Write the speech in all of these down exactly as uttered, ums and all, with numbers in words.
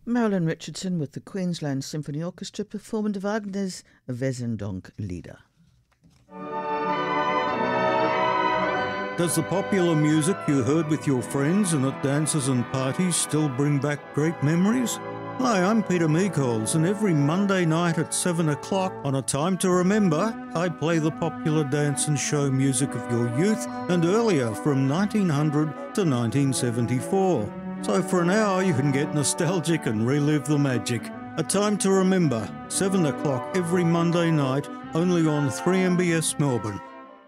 Marilyn Richardson with the Queensland Symphony Orchestra performed Wagner's Wesendonck Lieder. Does the popular music you heard with your friends and at dances and parties still bring back great memories? Hi, I'm Peter Meekholz, and every Monday night at seven o'clock on A Time to Remember, I play the popular dance and show music of your youth and earlier from nineteen hundred to nineteen seventy-four. So for an hour you can get nostalgic and relive the magic. A Time to Remember, seven o'clock every Monday night, only on three M B S Melbourne.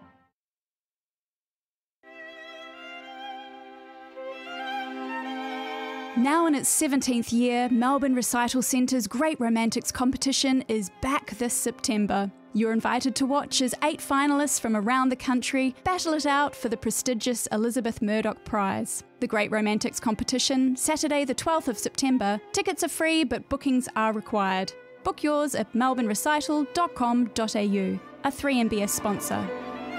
Now in its seventeenth year, Melbourne Recital Centre's Great Romantics competition is back this September. You're invited to watch as eight finalists from around the country battle it out for the prestigious Elizabeth Murdoch Prize. The Great Romantics competition, Saturday the twelfth of September. Tickets are free, but bookings are required. Book yours at melbourne recital dot com dot a u, a three M B S sponsor.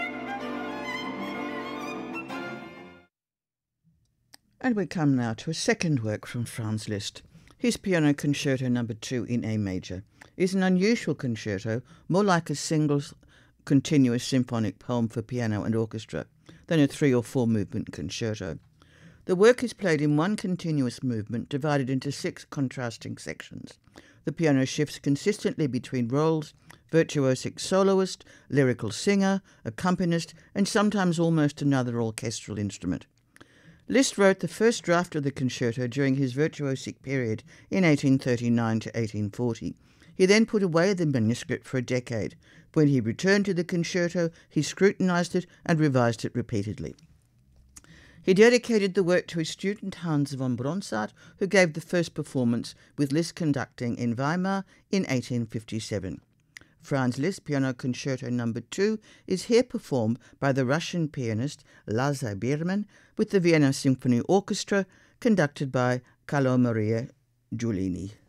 And we come now to a second work from Franz Liszt. His Piano Concerto Number two in A major is an unusual concerto, more like a single continuous symphonic poem for piano and orchestra than a three or four movement concerto. The work is played in one continuous movement divided into six contrasting sections. The piano shifts consistently between roles: virtuosic soloist, lyrical singer, accompanist, and sometimes almost another orchestral instrument. Liszt wrote the first draft of the concerto during his virtuosic period in eighteen thirty-nine to eighteen forty. He then put away the manuscript for a decade. When he returned to the concerto, he scrutinized it and revised it repeatedly. He dedicated the work to his student Hans von Bronsart, who gave the first performance with Liszt conducting in Weimar in eighteen fifty-seven. Franz Liszt Piano Concerto Number two is here performed by the Russian pianist Lazar Birman with the Vienna Symphony Orchestra, conducted by Carlo Maria Giulini.